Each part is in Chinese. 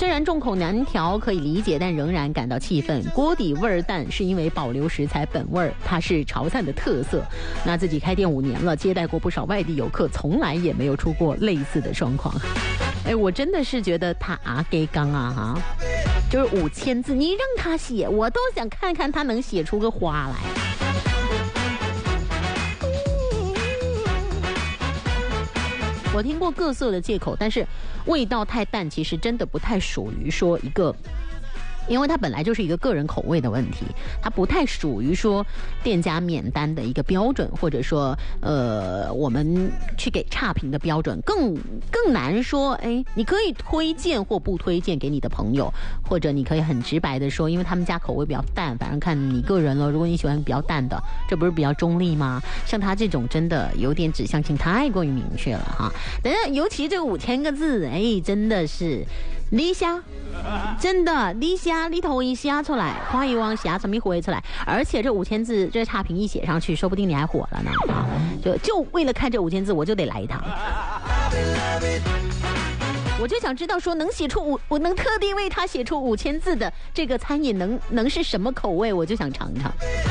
虽然众口难调可以理解，但仍然感到气愤。锅底味蛋是因为保留食材本味，它是潮汕的特色。那自己开店5年了，接待过不少外地游客，从来也没有出过类似的状况。我真的是觉得他给刚哈，就是5000字，你让他写，我都想看看他能写出个花来。我听过各色的借口，但是味道太淡，其实真的不太属于说一个，因为它本来就是一个个人口味的问题，它不太属于说店家免单的一个标准，或者说我们去给差评的标准，更难说。你可以推荐或不推荐给你的朋友，或者你可以很直白的说，因为他们家口味比较淡，反正看你个人了。如果你喜欢比较淡的，这不是比较中立吗？像他这种真的有点指向性太过于明确了哈。等下，尤其这个5000个字，真的是你写，真的你写，你头一写出来，花一往写什么回出来，而且这5000字这差评一写上去，说不定你还火了呢啊！就为了看这5000字，我就得来一趟。我就想知道说能写出我能特地为他写出5000字的这个餐饮能是什么口味，我就想尝尝。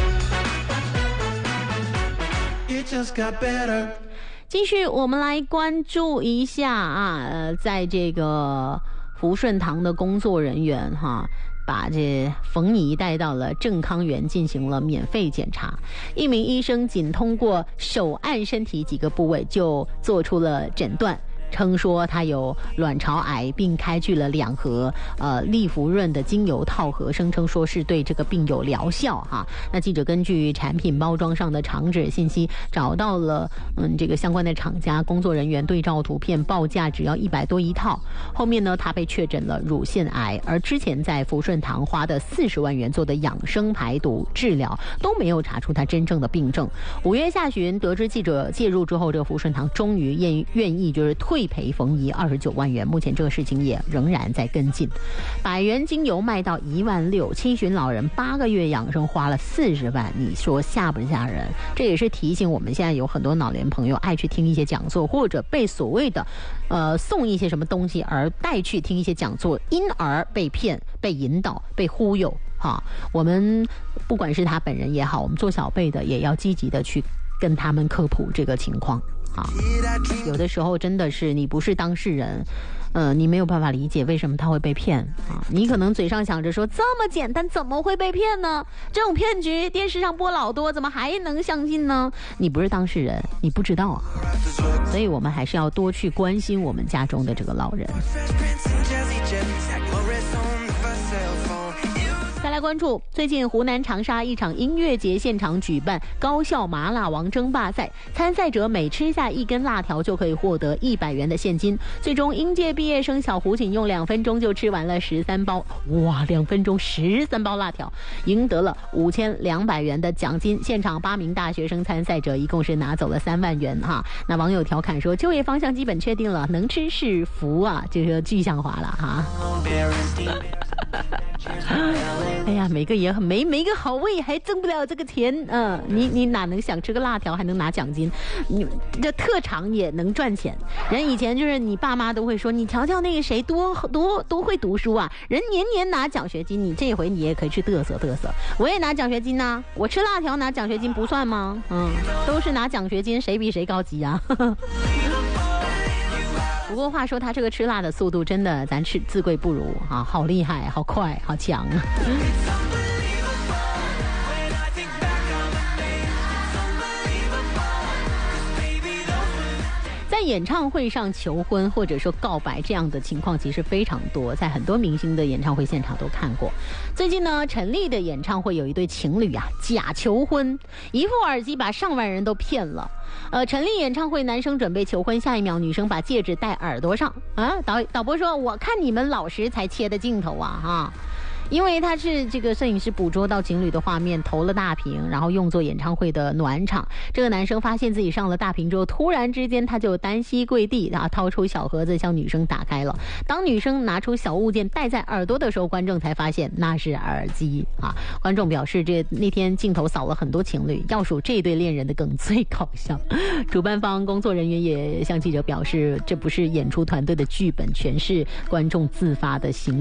继续我们来关注一下在这个福顺堂的工作人员把这冯姨带到了正康园进行了免费检查。一名医生仅通过手按身体几个部位就做出了诊断，称说他有卵巢癌，并开具了2盒利福润的精油套盒，声称说是对这个病有疗效哈。那记者根据产品包装上的厂址信息，找到了这个相关的厂家，工作人员对照图片，报价只要100多一套。后面呢，他被确诊了乳腺癌，而之前在福顺堂花的40万元做的养生排毒治疗都没有查出他真正的病症。5月下旬，得知记者介入之后，这个福顺堂终于愿意就是退赔冯姨29万元，目前这个事情也仍然在跟进。100元精油卖到16000，七旬老人8个月养生花了40万，你说吓不吓人？这也是提醒我们，现在有很多老年朋友爱去听一些讲座，或者被所谓的送一些什么东西而带去听一些讲座，因而被骗、被引导、被忽悠我们不管是他本人也好，我们做小辈的也要积极的去跟他们科普这个情况有的时候真的是你不是当事人，你没有办法理解为什么他会被骗你可能嘴上想着说这么简单，怎么会被骗呢？这种骗局电视上播老多，怎么还能相信呢？你不是当事人，你不知道所以我们还是要多去关心我们家中的这个老人。再来关注最近湖南长沙一场音乐节现场举办高校麻辣王争霸赛，参赛者每吃下1根辣条就可以获得100元的现金。最终应届毕业生小胡仅用2分钟就吃完了13包，2分钟13包辣条，赢得了5200元的奖金。现场8名大学生参赛者一共是拿走了3万元那网友调侃说，就业方向基本确定了，能吃是福这个具象化了哎呀，每个好胃还挣不了这个钱你哪能想吃个辣条还能拿奖金？你这特长也能赚钱。人以前就是你爸妈都会说，你瞧瞧那个谁多会读书人年年拿奖学金，你这回你也可以去嘚瑟嘚瑟。我也拿奖学金我吃辣条拿奖学金不算吗？都是拿奖学金，谁比谁高级不过话说他这个吃辣的速度真的咱自贵不如好厉害，好快，好强在演唱会上求婚或者说告白这样的情况其实非常多，在很多明星的演唱会现场都看过。最近呢，陈粒的演唱会有一对情侣假求婚，一副耳机把上万人都骗了。陈粒演唱会男生准备求婚，下一秒女生把戒指戴耳朵上导播说，我看你们老实才切的镜头因为他是这个摄影师捕捉到情侣的画面，投了大屏，然后用作演唱会的暖场。这个男生发现自己上了大屏之后，突然之间他就单膝跪地掏出小盒子向女生打开了。当女生拿出小物件戴在耳朵的时候，观众才发现那是耳机观众表示，那天镜头扫了很多情侣，要数这对恋人的梗最搞笑。主办方工作人员也向记者表示，这不是演出团队的剧本，全是观众自发的行为。